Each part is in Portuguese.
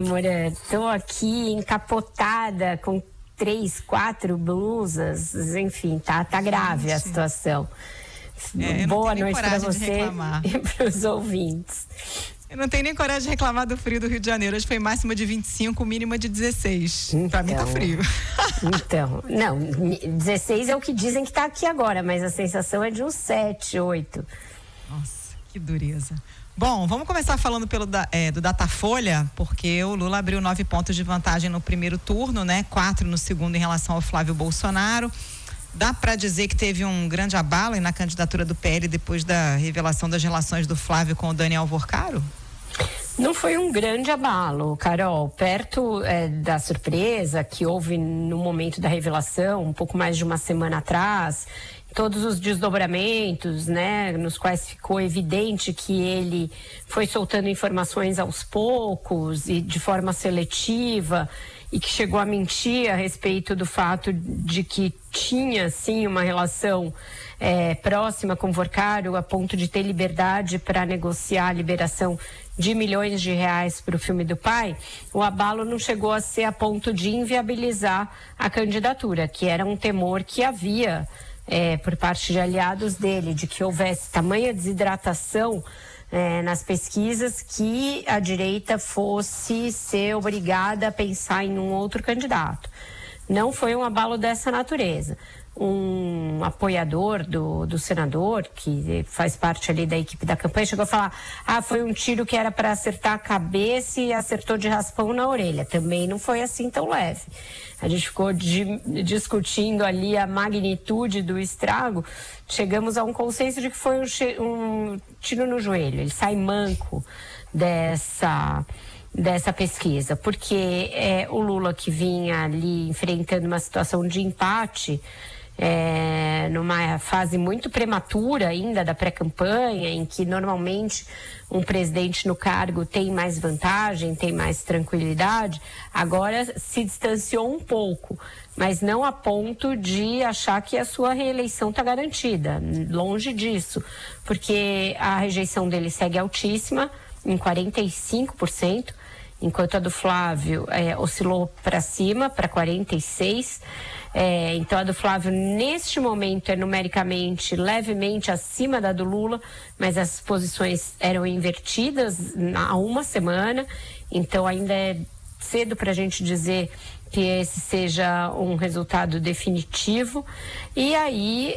Moran. Tô aqui encapotada com 3, 4 blusas, enfim, tá grave a situação. Boa noite para você e para os ouvintes. Eu não tenho nem coragem de reclamar do frio do Rio de Janeiro. Hoje foi máxima de 25, mínima de 16. Pra mim tá frio. Então, não, 16 é o que dizem que tá aqui agora, mas a sensação é de uns 7, 8. Nossa, que dureza. Bom, vamos começar falando do Datafolha, porque o Lula abriu 9 pontos de vantagem no primeiro turno, né? 4 no segundo em relação ao Flávio Bolsonaro. Dá para dizer que teve um grande abalo na candidatura do PL depois da revelação das relações do Flávio com o Daniel Alvorcaro? Não foi um grande abalo, Carol. Perto da surpresa que houve no momento da revelação, um pouco mais de uma semana atrás, todos os desdobramentos, né, nos quais ficou evidente que ele foi soltando informações aos poucos e de forma seletiva, e que chegou a mentir a respeito do fato de que tinha, sim, uma relação próxima com o Vorcaro, a ponto de ter liberdade para negociar a liberação de milhões de reais para o filme do pai. O abalo não chegou a ser a ponto de inviabilizar a candidatura, que era um temor que havia por parte de aliados dele, de que houvesse tamanha desidratação nas pesquisas que a direita fosse ser obrigada a pensar em um outro candidato. Não foi um abalo dessa natureza. Um apoiador do senador, que faz parte ali da equipe da campanha, chegou a falar: foi um tiro que era para acertar a cabeça e acertou de raspão na orelha. Também não foi assim tão leve. A gente ficou discutindo ali a magnitude do estrago. Chegamos a um consenso de que foi um tiro no joelho. Ele sai manco dessa pesquisa, porque o Lula, que vinha ali enfrentando uma situação de empate, numa fase muito prematura ainda da pré-campanha, em que normalmente um presidente no cargo tem mais vantagem, tem mais tranquilidade, agora se distanciou um pouco, mas não a ponto de achar que a sua reeleição está garantida, longe disso, porque a rejeição dele segue altíssima, em 45%, enquanto a do Flávio oscilou para cima, para 46%. Então a do Flávio neste momento é numericamente levemente acima da do Lula, mas as posições eram invertidas há uma semana, então ainda é cedo para a gente dizer que esse seja um resultado definitivo. E aí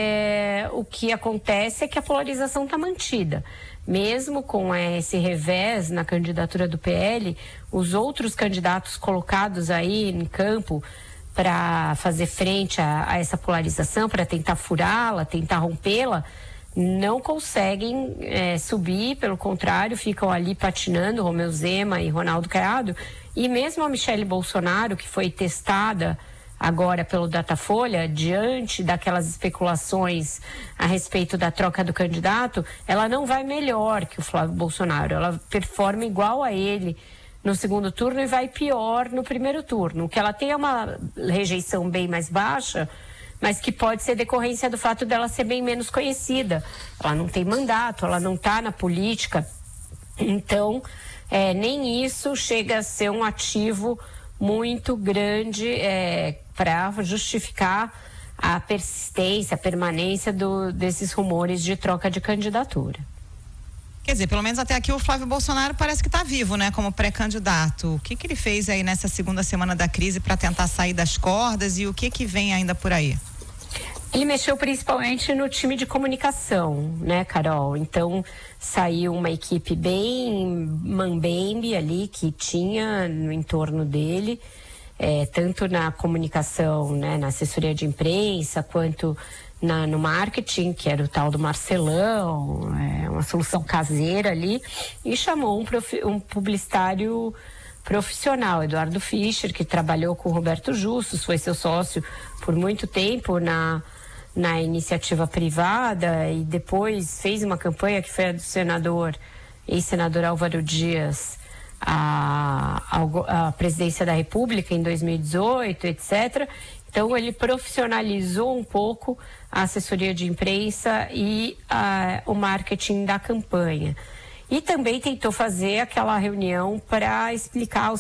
o que acontece é que a polarização está mantida. Mesmo com esse revés na candidatura do PL, os outros candidatos colocados aí em campo para fazer frente a essa polarização, para tentar furá-la, tentar rompê-la, não conseguem subir, pelo contrário, ficam ali patinando, Romeu Zema e Ronaldo Caiado. E mesmo a Michele Bolsonaro, que foi testada agora pelo Datafolha, diante daquelas especulações a respeito da troca do candidato, ela não vai melhor que o Flávio Bolsonaro, ela performa igual a ele no segundo turno e vai pior no primeiro turno. O que ela tem é uma rejeição bem mais baixa, mas que pode ser decorrência do fato dela ser bem menos conhecida. Ela não tem mandato, ela não está na política, então nem isso chega a ser um ativo muito grande para justificar a persistência, a permanência desses rumores de troca de candidatura. Quer dizer, pelo menos até aqui o Flávio Bolsonaro parece que está vivo, né, como pré-candidato. O que ele fez aí nessa segunda semana da crise para tentar sair das cordas e o que vem ainda por aí? Ele mexeu principalmente no time de comunicação, né, Carol? Então, saiu uma equipe bem mambembe ali que tinha no entorno dele, tanto na comunicação, né, na assessoria de imprensa, quanto no marketing, que era o tal do Marcelão, uma solução caseira ali, e chamou um publicitário profissional, Eduardo Fischer, que trabalhou com o Roberto Justus, foi seu sócio por muito tempo na iniciativa privada e depois fez uma campanha que foi a do ex-senador Álvaro Dias à presidência da República em 2018, etc. Então ele profissionalizou um pouco a assessoria de imprensa e o marketing da campanha. E também tentou fazer aquela reunião para explicar aos